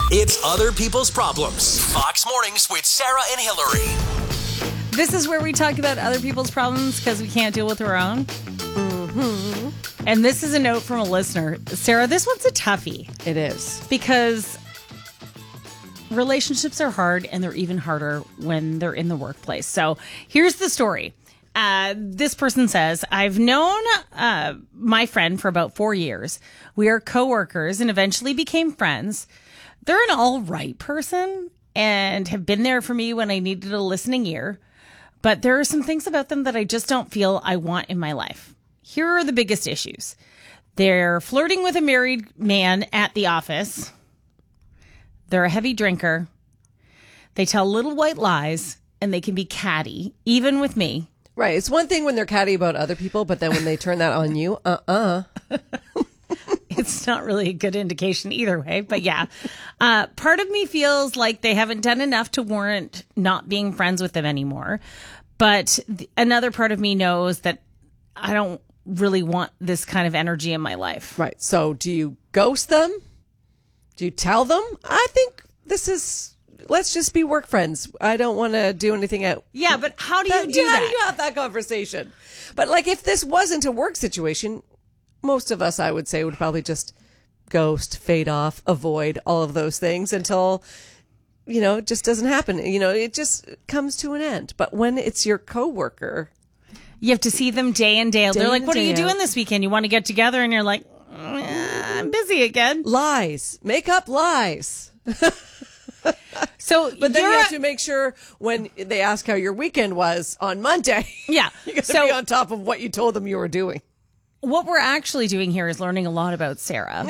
It's Other People's Problems. Fox Mornings with Sarah and Hillary. This is where we talk about other people's problems because we can't deal with our own. Mm-hmm. And this is a note from a listener. Sarah, this one's a toughie. It is. Because relationships are hard, and they're even harder when they're in the workplace. So here's the story. This person says, I've known my friend for about 4 years. We are coworkers and eventually became friends. They're an all right person and have been there for me when I needed a listening ear. But there are some things about them that I just don't feel I want in my life. Here are the biggest issues. They're flirting with a married man at the office. They're a heavy drinker. They tell little white lies, and they can be catty, even with me. Right. It's one thing when they're catty about other people, but then when they turn that on you, It's not really a good indication either way, but yeah. Part of me feels like they haven't done enough to warrant not being friends with them anymore. But another part of me knows that I don't really want this kind of energy in my life. Right. So do you ghost them? Do you tell them? I think let's just be work friends. I don't want to do anything out. Yeah, but how do you do that? How do you have that conversation? But like if this wasn't a work situation, most of us, I would say, would probably just ghost, fade off, avoid all of those things until, it just doesn't happen. It just comes to an end. But when it's your coworker, you have to see them day in, day out. They're like, what are you doing this weekend? You want to get together? And you're like, I'm busy again. Lies. Make up lies. But then you have to make sure when they ask how your weekend was on Monday, yeah, you got to be on top of what you told them you were doing. What we're actually doing here is learning a lot about Sarah.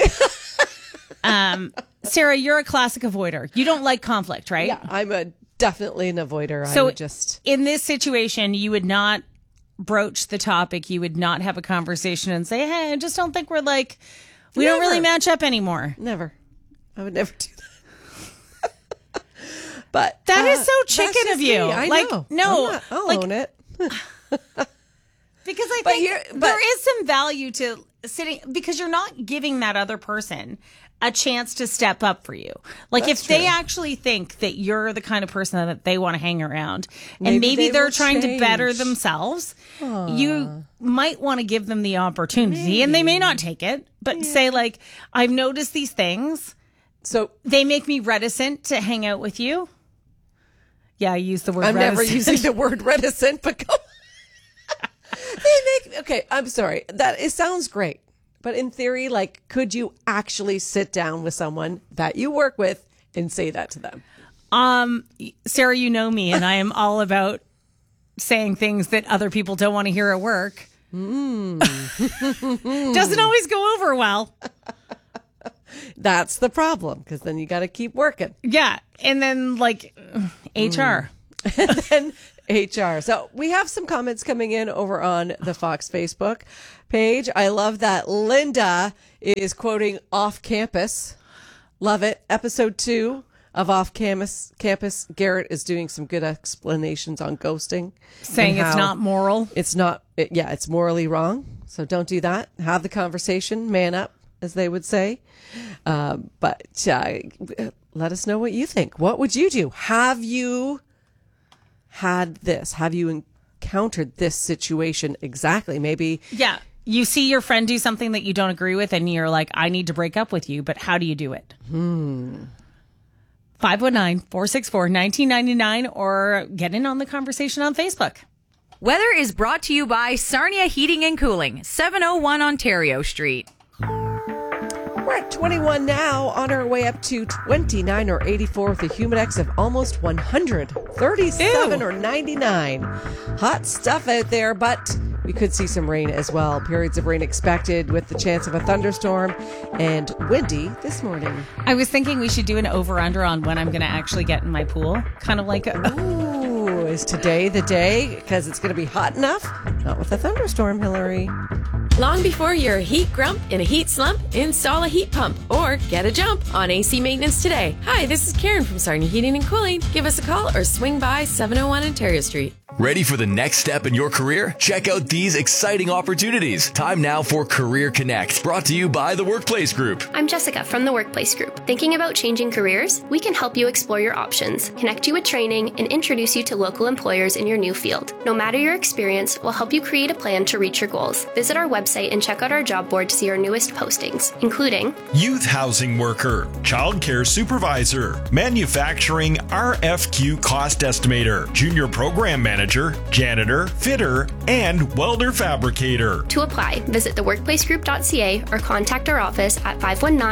Sarah, you're a classic avoider. You don't like conflict, right? Yeah, I'm definitely an avoider. So in this situation, you would not broach the topic. You would not have a conversation and say, hey, I just don't think we don't really match up anymore. Never. I would never do that. But that is so chicken of you. I know. No, I'll own it. Because I think there is some value to sitting, because you're not giving that other person a chance to step up for you. Like if they actually think that you're the kind of person that they want to hang around, and maybe they're trying to better themselves, you might want to give them the opportunity, and they may not take it, but say like, I've noticed these things. So they make me reticent to hang out with you. Yeah, I use the word reticent. I'm never using the word reticent, but go. Okay, I'm sorry. It sounds great. But in theory, like, could you actually sit down with someone that you work with and say that to them? Sarah, you know me, and I am all about saying things that other people don't want to hear at work. Doesn't always go over well. That's the problem, because then you got to keep working. Yeah. And then like HR. And then HR. So we have some comments coming in over on the Fox Facebook page. I love that Linda is quoting Off Campus. Love it. Episode 2 of Off Campus. Garrett is doing some good explanations on ghosting. Saying it's not moral. It's not. It's morally wrong. So don't do that. Have the conversation. Man up, as they would say. But let us know what you think. What would you do? Have you had this? Have you encountered this situation exactly? Maybe. Yeah. You see your friend do something that you don't agree with, and you're like, I need to break up with you, but how do you do it? 519-464-1999, or get in on the conversation on Facebook. Weather is brought to you by Sarnia Heating and Cooling, 701 Ontario Street. We're at 21 now, on our way up to 29 or 84 with a humidex of almost 100, 37 or 99. Hot stuff out there, but we could see some rain as well. Periods of rain expected with the chance of a thunderstorm, and windy this morning. I was thinking we should do an over-under on when I'm going to actually get in my pool. Kind of like Ooh, is today the day? Because it's going to be hot enough? Not with a thunderstorm, Hillary. Long before you're a heat grump in a heat slump, install a heat pump or get a jump on AC maintenance today. Hi, this is Karen from Sarnia Heating and Cooling. Give us a call or swing by 701 Ontario Street. Ready for the next step in your career? Check out these exciting opportunities. Time now for Career Connect, brought to you by the Workplace Group. I'm Jessica from the Workplace Group. Thinking about changing careers? We can help you explore your options, connect you with training, and introduce you to local employers in your new field. No matter your experience, we'll help you create a plan to reach your goals. Visit our website and check out our job board to see our newest postings, including youth housing worker, childcare supervisor, manufacturing RFQ cost estimator, junior program manager, janitor, fitter, and welder fabricator. To apply, visit theworkplacegroup.ca or contact our office at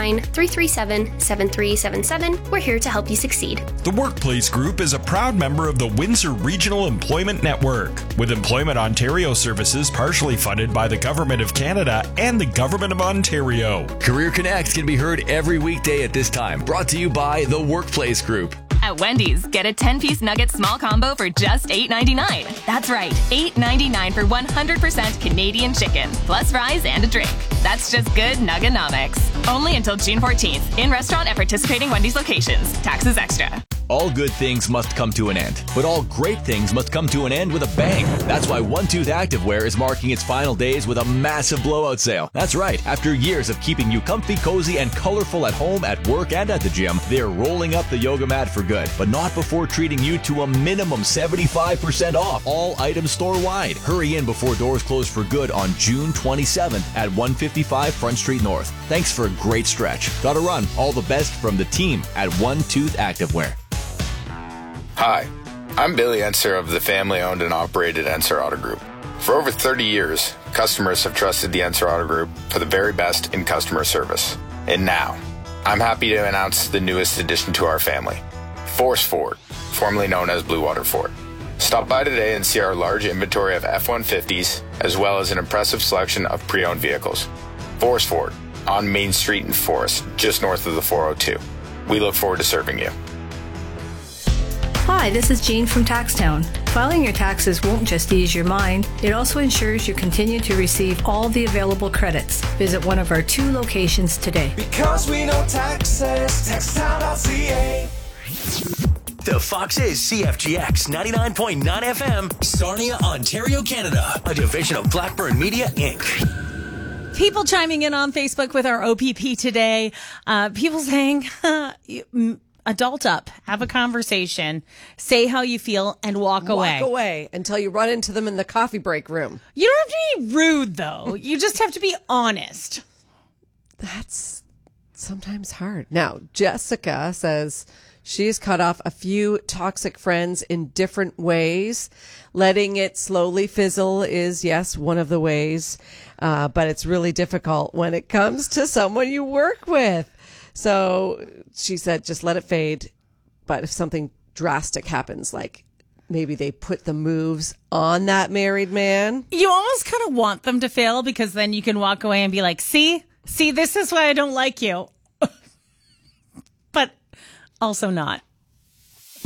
519-337-7377. We're here to help you succeed. The Workplace Group is a proud member of the Windsor Regional Employment Network, with Employment Ontario services partially funded by the Government of Canada and the Government of Ontario. Career Connect can be heard every weekday at this time, brought to you by the Workplace Group. At Wendy's, get a 10-piece nugget small combo for just $8.99. That's right, $8.99 for 100% Canadian chicken, plus fries and a drink. That's just good Nuggonomics. Only until June 14th, in restaurant at participating Wendy's locations. Taxes extra. All good things must come to an end, but all great things must come to an end with a bang. That's why One Tooth Activewear is marking its final days with a massive blowout sale. That's right, after years of keeping you comfy, cozy, and colorful at home, at work, and at the gym, they're rolling up the yoga mat for good, but not before treating you to a minimum 75% off all items store-wide. Hurry in before doors close for good on June 27th at 155 Front Street North. Thanks for a great stretch. Gotta run. All the best from the team at One Tooth Activewear. Hi, I'm Billy Enser of the family-owned and operated Enser Auto Group. For over 30 years, customers have trusted the Enser Auto Group for the very best in customer service. And now, I'm happy to announce the newest addition to our family, Force Ford, formerly known as Blue Water Ford. Stop by today and see our large inventory of F-150s, as well as an impressive selection of pre-owned vehicles. Force Ford, on Main Street in Forest, just north of the 402. We look forward to serving you. Hi, this is Jean from Taxtown. Filing your taxes won't just ease your mind, it also ensures you continue to receive all the available credits. Visit one of our 2 locations today. Because we know taxes, taxtown.ca. The Fox is CFGX 99.9 FM, Sarnia, Ontario, Canada, a division of Blackburn Media, Inc. People chiming in on Facebook with our OPP today. People saying, adult up, have a conversation, say how you feel, and walk away. Walk away until you run into them in the coffee break room. You don't have to be rude, though. You just have to be honest. That's sometimes hard. Now, Jessica says she's cut off a few toxic friends in different ways. Letting it slowly fizzle is, yes, one of the ways. But it's really difficult when it comes to someone you work with. So she said, just let it fade. But if something drastic happens, like maybe they put the moves on that married man. You almost kind of want them to fail, because then you can walk away and be like, see, this is why I don't like you. But also not.